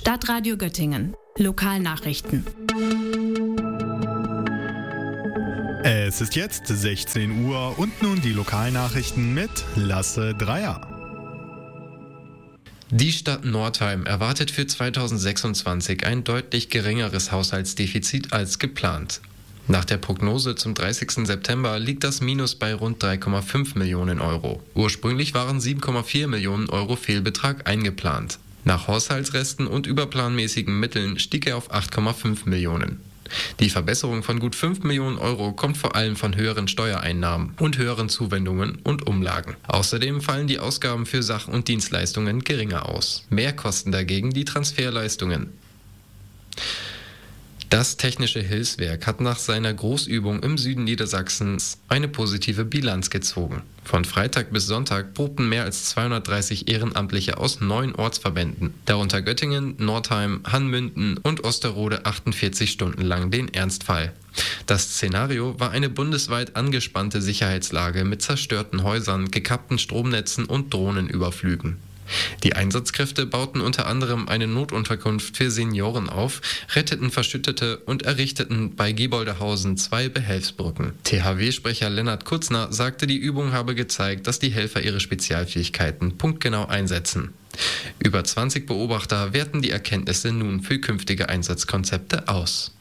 Stadtradio Göttingen. Lokalnachrichten. Es ist jetzt 16 Uhr und nun die Lokalnachrichten mit Lasse Dreier. Die Stadt Northeim erwartet für 2026 ein deutlich geringeres Haushaltsdefizit als geplant. Nach der Prognose zum 30. September liegt das Minus bei rund 3,5 Millionen Euro. Ursprünglich waren 7,4 Millionen Euro Fehlbetrag eingeplant. Nach Haushaltsresten und überplanmäßigen Mitteln stieg er auf 8,5 Millionen. Die Verbesserung von gut 5 Millionen Euro kommt vor allem von höheren Steuereinnahmen und höheren Zuwendungen und Umlagen. Außerdem fallen die Ausgaben für Sach- und Dienstleistungen geringer aus. Mehr kosten dagegen die Transferleistungen. Das Technische Hilfswerk hat nach seiner Großübung im Süden Niedersachsens eine positive Bilanz gezogen. Von Freitag bis Sonntag probten mehr als 230 Ehrenamtliche aus 9 Ortsverbänden, darunter Göttingen, Northeim, Hanmünden und Osterode 48 Stunden lang den Ernstfall. Das Szenario war eine bundesweit angespannte Sicherheitslage mit zerstörten Häusern, gekappten Stromnetzen und Drohnenüberflügen. Die Einsatzkräfte bauten unter anderem eine Notunterkunft für Senioren auf, retteten Verschüttete und errichteten bei Gieboldehausen 2 Behelfsbrücken. THW-Sprecher Lennart Kutzner sagte, die Übung habe gezeigt, dass die Helfer ihre Spezialfähigkeiten punktgenau einsetzen. Über 20 Beobachter werten die Erkenntnisse nun für künftige Einsatzkonzepte aus.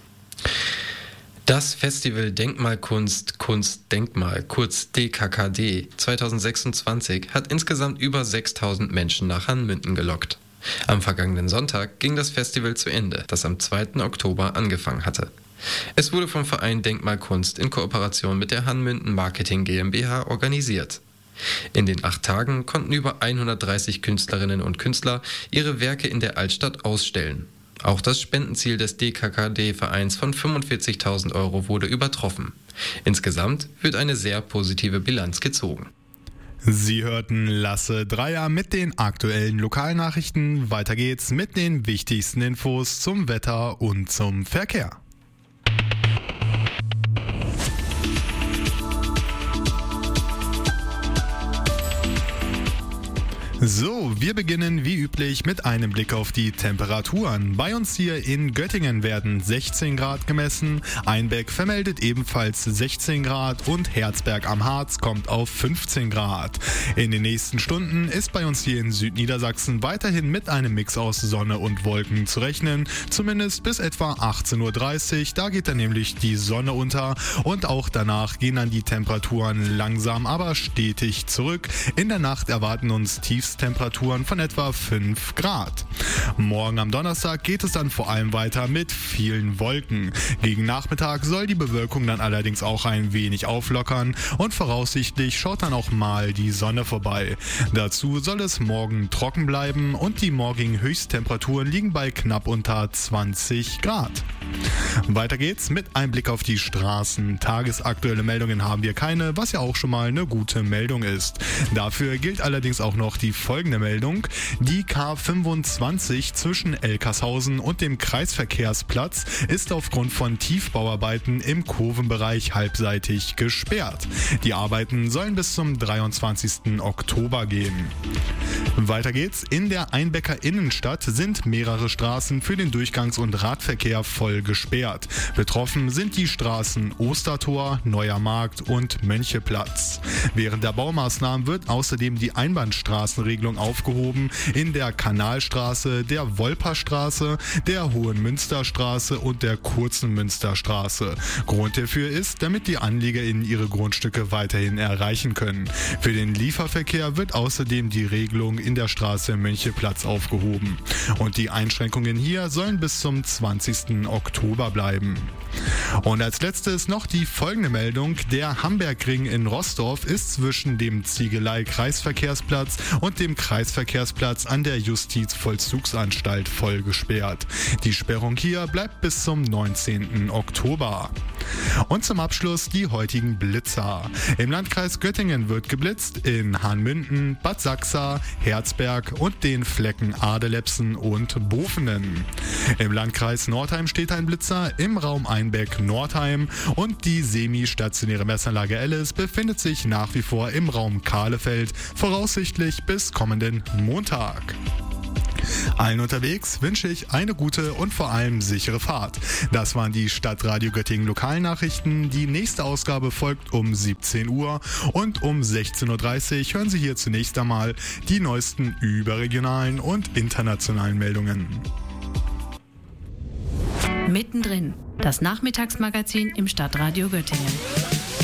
Das Festival Denkmalkunst, Kunstdenkmal, kurz DKKD 2026 hat insgesamt über 6.000 Menschen nach Hanmünden gelockt. Am vergangenen Sonntag ging das Festival zu Ende, das am 2. Oktober angefangen hatte. Es wurde vom Verein Denkmalkunst in Kooperation mit der Hanmünden Marketing GmbH organisiert. In den 8 Tagen konnten über 130 Künstlerinnen und Künstler ihre Werke in der Altstadt ausstellen. Auch das Spendenziel des DKKD-Vereins von 45.000 Euro wurde übertroffen. Insgesamt wird eine sehr positive Bilanz gezogen. Sie hörten Lasse Dreier mit den aktuellen Lokalnachrichten. Weiter geht's mit den wichtigsten Infos zum Wetter und zum Verkehr. So, wir beginnen wie üblich mit einem Blick auf die Temperaturen. Bei uns hier in Göttingen werden 16 Grad gemessen, Einbeck vermeldet ebenfalls 16 Grad und Herzberg am Harz kommt auf 15 Grad. In den nächsten Stunden ist bei uns hier in Südniedersachsen weiterhin mit einem Mix aus Sonne und Wolken zu rechnen, zumindest bis etwa 18.30 Uhr, da geht dann nämlich die Sonne unter und auch danach gehen dann die Temperaturen langsam, aber stetig zurück. In der Nacht erwarten uns Temperaturen von etwa 5 Grad. Morgen am Donnerstag geht es dann vor allem weiter mit vielen Wolken. Gegen Nachmittag soll die Bewölkung dann allerdings auch ein wenig auflockern und voraussichtlich schaut dann auch mal die Sonne vorbei. Dazu soll es morgen trocken bleiben und die morgigen Höchsttemperaturen liegen bei knapp unter 20 Grad. Weiter geht's mit einem Blick auf die Straßen. Tagesaktuelle Meldungen haben wir keine, was ja auch schon mal eine gute Meldung ist. Dafür gilt allerdings auch noch die folgende Meldung. Die K25 zwischen Elkershausen und dem Kreisverkehrsplatz ist aufgrund von Tiefbauarbeiten im Kurvenbereich halbseitig gesperrt. Die Arbeiten sollen bis zum 23. Oktober gehen. Weiter geht's. In der Einbecker Innenstadt sind mehrere Straßen für den Durchgangs- und Radverkehr voll gesperrt. Betroffen sind die Straßen Ostertor, Neuer Markt und Möncheplatz. Während der Baumaßnahmen wird außerdem die Einbahnstraßenregelung aufgehoben in der Kanalstraße, der Wolperstraße, der Hohenmünsterstraße und der Kurzenmünsterstraße. Grund dafür ist, damit die AnliegerInnen ihre Grundstücke weiterhin erreichen können. Für den Lieferverkehr wird außerdem die Regelung in der Straße Möncheplatz aufgehoben. Und die Einschränkungen hier sollen bis zum 20. Oktober bleiben. Und als letztes noch die folgende Meldung. Der Hambergring in Roßdorf ist zwischen dem Ziegelei-Kreisverkehrsplatz und dem Kreisverkehrsplatz an der Justizvollzugsanstalt voll gesperrt. Die Sperrung hier bleibt bis zum 19. Oktober. Und zum Abschluss die heutigen Blitzer. Im Landkreis Göttingen wird geblitzt, in Hanmünden, Bad Sachsa, Herzberg und den Flecken Adelepsen und Bofenen. Im Landkreis Northeim steht ein Blitzer im Raum Einbeck-Northeim und die semi-stationäre Messanlage Alice befindet sich nach wie vor im Raum Kahlefeld, voraussichtlich bis kommenden Montag. Allen unterwegs wünsche ich eine gute und vor allem sichere Fahrt. Das waren die Stadtradio Göttingen Lokalnachrichten. Die nächste Ausgabe folgt um 17 Uhr und um 16.30 Uhr hören Sie hier zunächst einmal die neuesten überregionalen und internationalen Meldungen. Mittendrin, das Nachmittagsmagazin im Stadtradio Göttingen.